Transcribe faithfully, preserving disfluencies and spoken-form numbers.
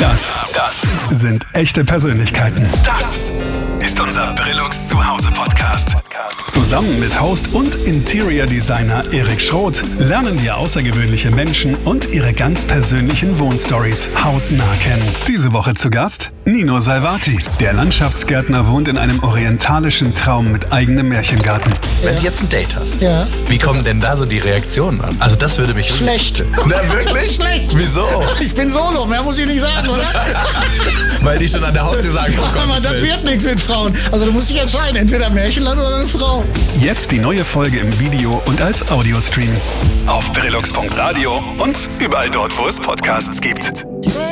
Das, das sind echte Persönlichkeiten. Das ist unser Brillux Zuhause-Podcast. Zusammen mit Host und Interior Designer Erik Schroth lernen wir außergewöhnliche Menschen und ihre ganz persönlichen Wohnstories hautnah kennen. Diese Woche zu Gast Nino Salvati. Der Landschaftsgärtner wohnt in einem orientalischen Traum mit eigenem Märchengarten. Wenn du jetzt ein Date hast, Ja. wie kommen denn da so die Reaktionen an? Also das würde mich... Schlecht. Na wirklich? Schlecht. Wieso? Ich bin Solo, mehr muss ich nicht sagen, oder? Weil die schon an der Haustür sagen, oh Aber Gottes das Willen. wird nichts mit Frauen. Also du musst dich entscheiden, entweder Märchenland oder eine Frau. Jetzt die neue Folge im Video und als Audiostream. Auf brillux punkt radio und überall dort, wo es Podcasts gibt. Hey.